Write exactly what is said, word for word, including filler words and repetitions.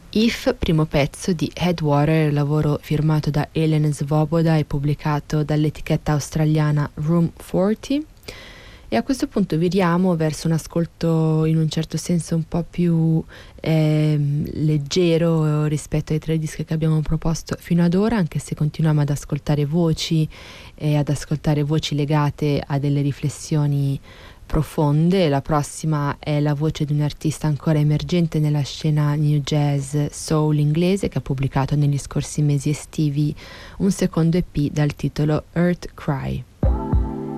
If, primo pezzo di Headwater, lavoro firmato da Helen Svoboda e pubblicato dall'etichetta australiana Room quaranta. E a questo punto viriamo verso un ascolto in un certo senso un po' più eh, leggero rispetto ai tre dischi che abbiamo proposto fino ad ora, anche se continuiamo ad ascoltare voci e ad ascoltare voci legate a delle riflessioni profonde. La prossima è la voce di un artista ancora emergente nella scena new jazz soul inglese, che ha pubblicato negli scorsi mesi estivi un secondo E P dal titolo Earth Cry.